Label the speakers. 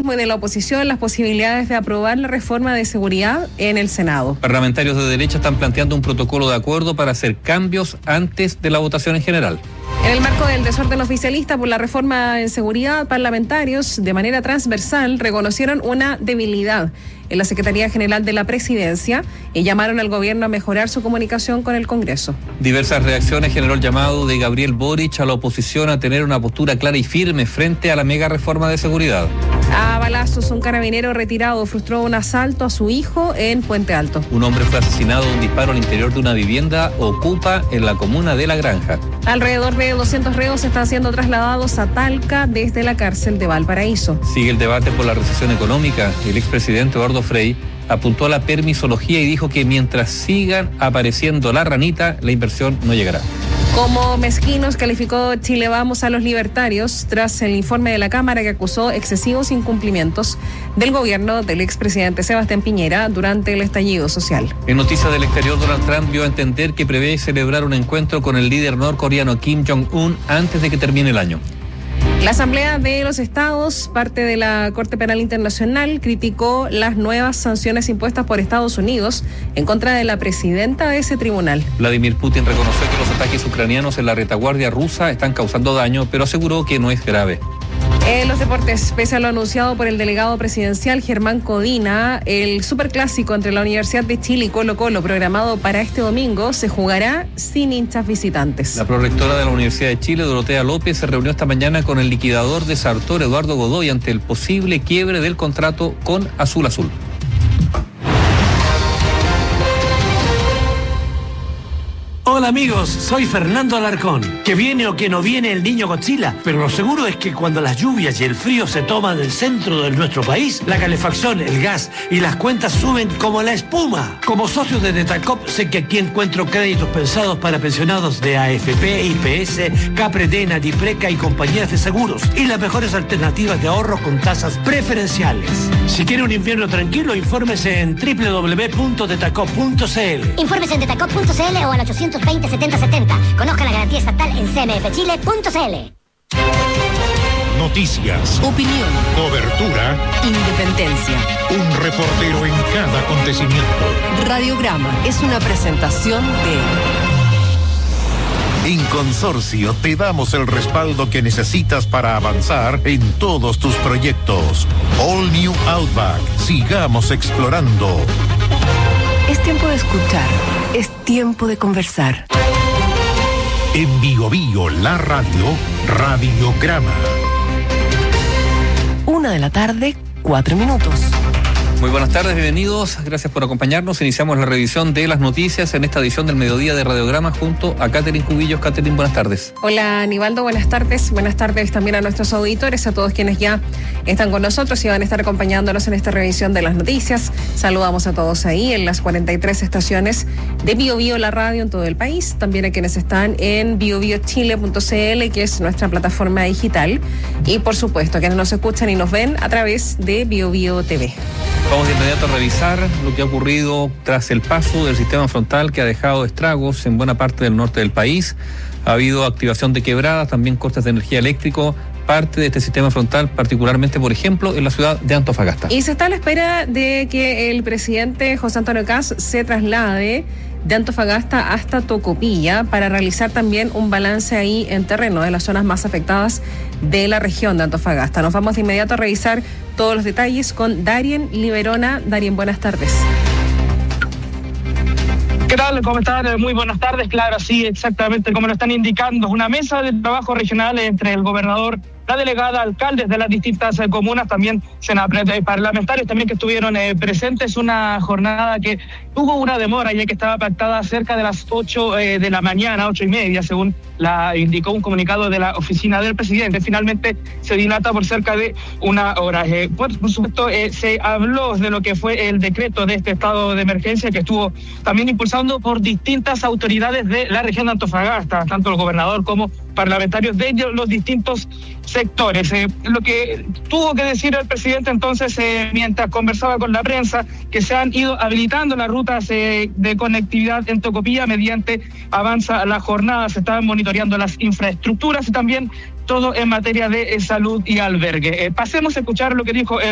Speaker 1: oficialismo y de la oposición las posibilidades de aprobar la reforma de seguridad en el Senado.
Speaker 2: Parlamentarios de derecha están planteando un protocolo de acuerdo para hacer cambios antes de la votación en general.
Speaker 1: En el marco del desorden oficialista por la reforma en seguridad, parlamentarios de manera transversal reconocieron una debilidad en la Secretaría General de la Presidencia y llamaron al gobierno a mejorar su comunicación con el Congreso.
Speaker 2: Diversas reacciones generó el llamado de Gabriel Boric a la oposición a tener una postura clara y firme frente a la mega reforma de seguridad.
Speaker 1: A balazos, un carabinero retirado frustró un asalto a su hijo en Puente Alto.
Speaker 2: Un hombre fue asesinado de un disparo al interior de una vivienda Ocupa en la comuna de La Granja.
Speaker 1: Alrededor de 200 reos están siendo trasladados a Talca desde la cárcel de Valparaíso.
Speaker 2: Sigue el debate por la recesión económica. El expresidente Eduardo Frei apuntó a la permisología y dijo que mientras sigan apareciendo la ranita, la inversión no llegará.
Speaker 1: Como mezquinos calificó Chile Vamos a los libertarios tras el informe de la Cámara que acusó excesivos incumplimientos del gobierno del expresidente Sebastián Piñera durante el estallido social.
Speaker 2: En noticias del exterior, Donald Trump dio a entender que prevé celebrar un encuentro con el líder norcoreano Kim Jong-un antes de que termine el año.
Speaker 1: La Asamblea de los Estados, parte de la Corte Penal Internacional, criticó las nuevas sanciones impuestas por Estados Unidos en contra de la presidenta de ese tribunal.
Speaker 2: Vladimir Putin reconoció que los ataques ucranianos en la retaguardia rusa están causando daño, pero aseguró que no es grave.
Speaker 1: En los deportes, pese a lo anunciado por el delegado presidencial Germán Codina, el superclásico entre la Universidad de Chile y Colo-Colo, programado para este domingo, se jugará sin hinchas visitantes.
Speaker 2: La prorectora de la Universidad de Chile, Dorotea López, se reunió esta mañana con el liquidador de Sartor, Eduardo Godoy, ante el posible quiebre del contrato con Azul Azul.
Speaker 3: Hola amigos, soy Fernando Alarcón. Que viene o que no viene el niño Godzilla, pero lo seguro es que cuando las lluvias y el frío se toman el centro de nuestro país, la calefacción, el gas y las cuentas suben como la espuma. Como socio de Detacop, sé que aquí encuentro créditos pensados para pensionados de AFP, IPS, Capredena, Dipreca y compañías de seguros, y las mejores alternativas de ahorro con tasas preferenciales. Si quiere un invierno tranquilo, infórmese en www.detacop.cl.
Speaker 4: Infórmese en detacop.cl o al 820-7070. Conozca la garantía estatal en cmfchile.cl.
Speaker 5: Noticias,
Speaker 6: opinión,
Speaker 5: cobertura,
Speaker 6: independencia.
Speaker 5: Un reportero en cada acontecimiento.
Speaker 6: Radiograma es una presentación de...
Speaker 5: En Consorcio te damos el respaldo que necesitas para avanzar en todos tus proyectos. All New Outback. Sigamos explorando.
Speaker 6: Es tiempo de escuchar. Es tiempo de conversar.
Speaker 5: En Bio Bio, la radio, Radiograma.
Speaker 6: 1:00 PM, 4 minutos.
Speaker 2: Muy buenas tardes, bienvenidos, gracias por acompañarnos. Iniciamos la revisión de las noticias en esta edición del mediodía de Radiograma junto a Catherine Cubillos. Catherine, buenas tardes.
Speaker 1: Hola Aníbaldo, buenas tardes. Buenas tardes también a nuestros auditores, a todos quienes ya están con nosotros y van a estar acompañándonos en esta revisión de las noticias. Saludamos a todos ahí en las 43 estaciones de Bio Bio, la radio en todo el país. También a quienes están en biobiochile.cl, que es nuestra plataforma digital. Y por supuesto, a quienes nos escuchan y nos ven a través de Bio Bio TV.
Speaker 2: Vamos de inmediato a revisar lo que ha ocurrido tras el paso del sistema frontal que ha dejado estragos en buena parte del norte del país. Ha habido activación de quebradas, también cortes de energía eléctrica, parte de este sistema frontal, particularmente, por ejemplo, en la ciudad de Antofagasta.
Speaker 1: Y se está a la espera de que el presidente José Antonio Kast se traslade de Antofagasta hasta Tocopilla para realizar también un balance ahí en terreno de las zonas más afectadas de la región de Antofagasta. Nos vamos de inmediato a revisar todos los detalles con Darien Liberona. Darien, buenas tardes.
Speaker 7: ¿Qué tal? ¿Cómo están? Muy buenas tardes. Claro, sí, exactamente como lo están indicando. Una mesa de trabajo regional entre el gobernador, la delegada, alcaldes de las distintas comunas, también parlamentarios también que estuvieron presentes. Una jornada que tuvo una demora ya que estaba pactada cerca de las 8 de la mañana, 8:30, según la indicó un comunicado de la oficina del presidente. Finalmente se dilata por cerca de una hora. Por supuesto, se habló de lo que fue el decreto de este estado de emergencia que estuvo también impulsando por distintas autoridades de la región de Antofagasta, tanto el gobernador como parlamentarios de los distintos sectores. Lo que tuvo que decir el presidente entonces, mientras conversaba con la prensa, que se han ido habilitando las rutas de conectividad en Tocopilla mediante avanza la jornada, se estaban monitoreando las infraestructuras y también todo en materia de salud y albergue. Pasemos a escuchar lo que dijo el